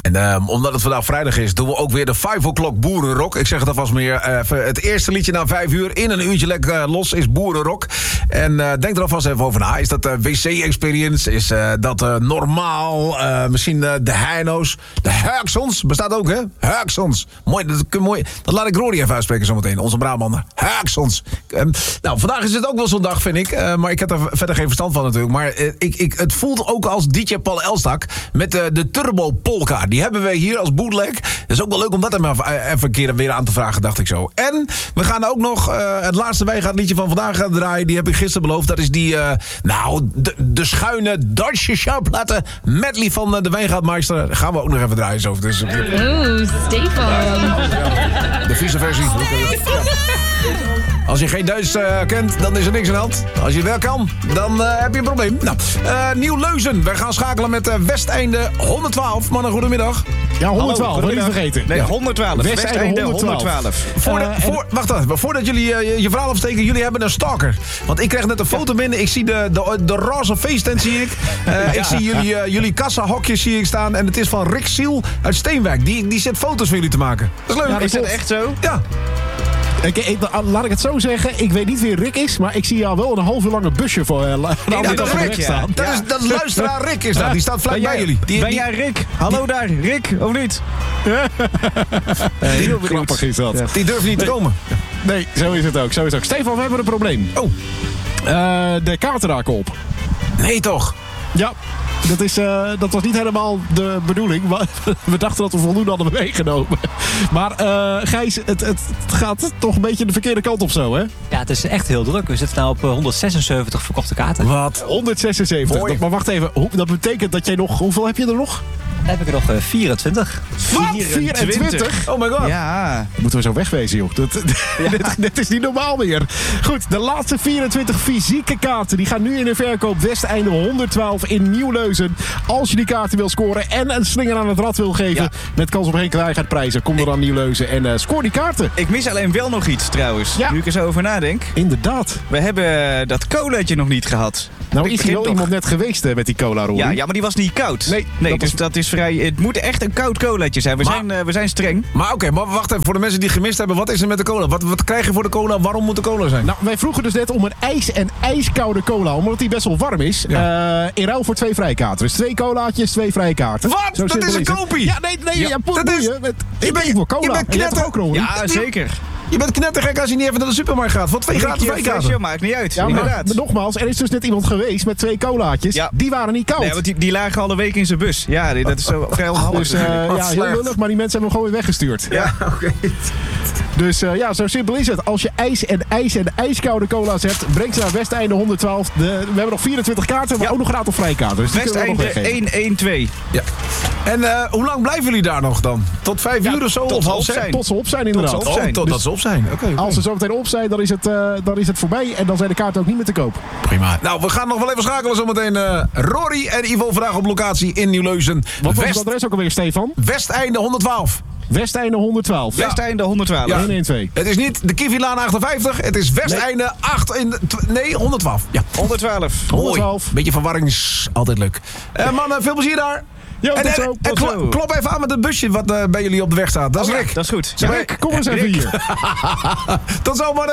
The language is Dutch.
En omdat het vandaag vrijdag is, doen we ook weer de 5 o'clock boerenrock. Ik zeg het alvast meer. Het eerste liedje na 5 uur in een uurtje lekker los is boerenrock. En denk er alvast even over na. Is dat wc-experience? Is dat normaal? Misschien de Heino's? De Huiksons? Bestaat ook, hè? Huiksons. Mooi, dat laat ik Rory even uitspreken zometeen. Onze Brabander. Huiksons. Nou, vandaag is het ook wel zo'n dag, vind ik. Maar ik heb er verder geen verstand van natuurlijk. Maar het voelt ook als DJ Paul Elstak met de Turbo Polka. Die hebben we hier als bootleg. Het is ook wel leuk om dat even een keer weer aan te vragen, dacht ik zo. En we gaan ook nog het laatste wijngaardliedje van vandaag gaan draaien. Die heb ik gisteren beloofd. Dat is die, de schuine Duitse Schallplatte medley van de Wijngaardmeister. Gaan we ook nog even draaien zo. Dus, Stefan. de vieze versie. Als je geen Duits kent, dan is er niks aan de hand. Als je wel kan, dan heb je een probleem. Nou, Nieuw-Leuzen. Wij gaan schakelen met Westeinde 112. Mannen, goedemiddag. Ja, 112, wil je niet vergeten. Nee, 112. Westeinde 112. Wacht even, voordat jullie je verhaal afsteken, jullie hebben een stalker. Want ik kreeg net een foto binnen. Ik zie de roze feesttent, zie ik. Ik zie jullie kassahokjes zie ik staan. En het is van Rick Siel uit Steenwijk. Die zit foto's voor jullie te maken. Dat is leuk. Ja, is dat echt zo? Ja. Laat ik het zo zeggen, ik weet niet wie Rick is, maar ik zie jou wel een half uur lang een busje voor dat is Rick, staan. Dat is luisteraar Rick is dat. Die staat vlak bij jullie. Ben jij Rick? Hallo daar, Rick, of niet? Heel grappig is dat. Ja. Die durft niet te komen. Nee, zo is het ook. Stefan, we hebben een probleem. Oh. De kaarten raken op. Nee toch? Ja. Dat was niet helemaal de bedoeling. We dachten dat we voldoende hadden meegenomen. Maar Gijs, het gaat toch een beetje de verkeerde kant op zo, hè? Ja, het is echt heel druk. We zitten nu op 176 verkochte kaarten. Wat? 176. Mooi. Maar wacht even, dat betekent dat jij nog... Hoeveel heb je er nog? Dan heb ik er nog 24. Wat? 24? Oh my god. Ja. Moeten we zo wegwezen, joh. Dit is niet normaal meer. Goed, de laatste 24 fysieke kaarten. Die gaan nu in de verkoop. Westeinde 112 in Nieuw-Leuzen. Als je die kaarten wil scoren en een slinger aan het rad wil geven... met kans op Henk Wijngaardprijzen, kom er dan Nieuw-Leuzen en scoor die kaarten. Ik mis alleen wel nog iets trouwens. Ja. Nu ik er zo over nadenk. Inderdaad. We hebben dat colaatje nog niet gehad. Nou is hier wel iemand net geweest met die cola, Rory. Ja, maar die was niet koud. Nee, dus dat is vrij... Het moet echt een koud colaatje zijn. We zijn streng. Maar oké, maar wacht even. Voor de mensen die gemist hebben, wat is er met de cola? Wat krijg je voor de cola? Waarom moet de cola zijn? Nou, wij vroegen dus net om een ijs- en ijskoude cola. Omdat die best wel warm is. Ja. In ruil voor 2 vrijkaarten. Dus 2 colaatjes, 2 vrijkaarten. Wat? Zo Dat is een het. kopie? Ja, nee. Ja, dat is... Ik wil cola. Je bent knetter. Ook, Rory. Ja, zeker. Je bent knettergek als je niet even naar de supermarkt gaat. Voor 2 gratis vrijkaarten. Maakt niet uit. Ja, maar nogmaals, er is dus net iemand geweest met 2 colaatjes. Ja. Die waren niet koud. Nee, want die lagen al een week in zijn bus. Ja, dat is zo vrij onhandig. Dus heel lullig, maar die mensen hebben hem gewoon weer weggestuurd. Ja, oké. Dus zo simpel is het. Als je ijs en ijskoude cola's hebt, breng ze naar Westeinde 112. We hebben nog 24 kaarten, maar ook nog gratis vrijkaarten. Dus Westeinde 112. Ja. En hoe lang blijven jullie daar nog dan? Tot 5 uur of zo? Tot of ze half op 6? zijn. Tot ze op zijn, inderdaad. Totdat ze op zijn. Oké. Als ze zo meteen op zijn, dan is het voorbij. En dan zijn de kaarten ook niet meer te koop. Prima. Nou, we gaan nog wel even schakelen zometeen. Rory en Ivo vandaag op locatie in Nieuw-Leuzen. Wat was het adres ook alweer, Stefan? Westeinde 112. Westeinde 112. Ja. Westeinde 112. Ja. 112. Het is niet de Kivilaan 58. Het is Westeinde 112. Ja. 112. 112. Beetje verwarring is altijd leuk. Mannen, veel plezier daar. Jo, tot zo. En klop even aan met het busje wat bij jullie op de weg staat. Dat is Rick. Dat is goed. Rick, kom eens even hier. Tot zo, mannen.